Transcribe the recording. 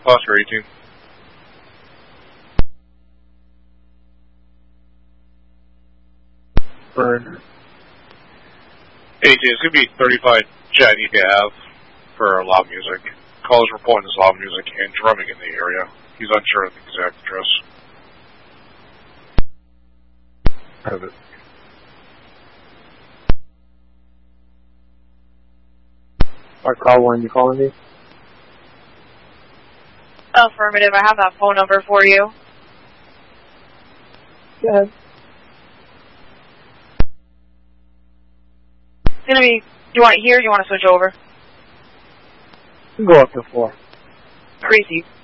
Oscar 18. 18, it's going to be 35 Jet you can have for loud music. Callers reporting this loud music and drumming in the area. He's unsure of the exact address. Have it. Alright, call 1, you calling me? Affirmative, I have that phone number for you. Go ahead. It's going to be, do you want it here or do you want to switch over? You can go up to 4. Creasy.